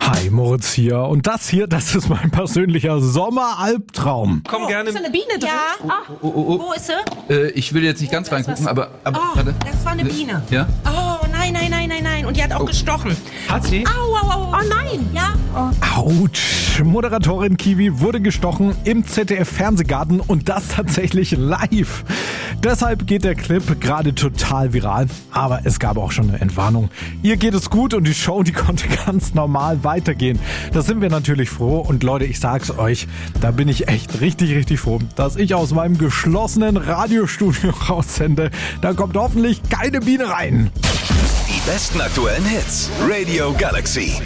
Hi, Moritz hier. Und das hier, das ist mein persönlicher Sommeralbtraum. Komm gerne. Ist da eine Biene drin? Ja. Oh. Wo ist sie? Ich will jetzt nicht ganz reingucken, aber warte. Das war eine Biene. Ja? Oh, nein. Und die hat auch gestochen. Hat sie? Au. Oh nein. Ja. Autsch. Moderatorin Kiwi wurde gestochen im ZDF-Fernsehgarten und das tatsächlich live. Deshalb geht der Clip gerade total viral. Aber es gab auch schon eine Entwarnung. Ihr geht es gut und die Show, die konnte ganz normal weitergehen. Da sind wir natürlich froh. Und Leute, ich sag's euch, da bin ich echt richtig froh, dass ich aus meinem geschlossenen Radiostudio raussende. Da kommt hoffentlich keine Biene rein. Die besten aktuellen Hits. Radio Galaxy.